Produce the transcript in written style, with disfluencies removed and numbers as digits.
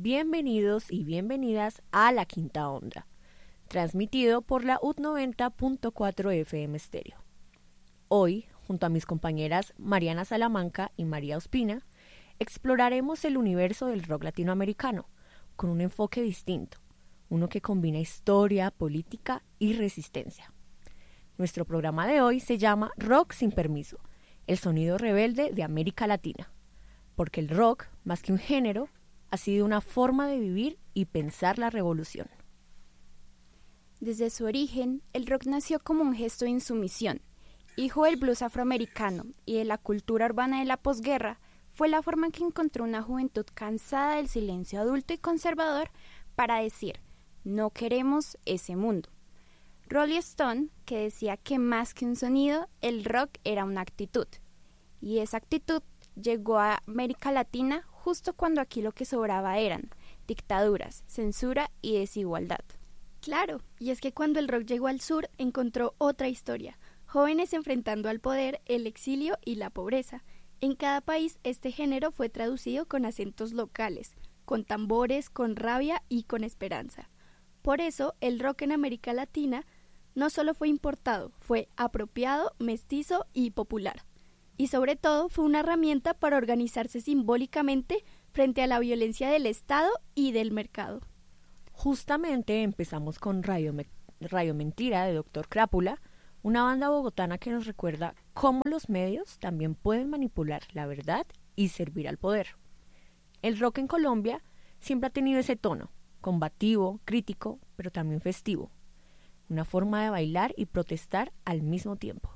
Bienvenidos y bienvenidas a La Quinta Onda, transmitido por la UT 90.4 FM Estéreo. Hoy, junto a mis compañeras Mariana Salamanca y María Ospina, exploraremos el universo del rock latinoamericano con un enfoque distinto, uno que combina historia, política y resistencia. Nuestro programa de hoy se llama Rock sin permiso, el sonido rebelde de América Latina, porque el rock, más que un género, ha sido una forma de vivir y pensar la revolución. Desde su origen, el rock nació como un gesto de insumisión. Hijo del blues afroamericano y de la cultura urbana de la posguerra, fue la forma en que encontró una juventud cansada del silencio adulto y conservador para decir, no queremos ese mundo. Rolling Stone, que decía que más que un sonido, el rock era una actitud. Y esa actitud llegó a América Latina justo cuando aquí lo que sobraba eran dictaduras, censura y desigualdad. Claro, y es que cuando el rock llegó al sur encontró otra historia, jóvenes enfrentando al poder, el exilio y la pobreza. En cada país este género fue traducido con acentos locales, con tambores, con rabia y con esperanza. Por eso el rock en América Latina no solo fue importado, fue apropiado, mestizo y popular. Y sobre todo fue una herramienta para organizarse simbólicamente frente a la violencia del Estado y del mercado. Justamente empezamos con Radio Mentira de Dr. Crápula, una banda bogotana que nos recuerda cómo los medios también pueden manipular la verdad y servir al poder. El rock en Colombia siempre ha tenido ese tono, combativo, crítico, pero también festivo. Una forma de bailar y protestar al mismo tiempo.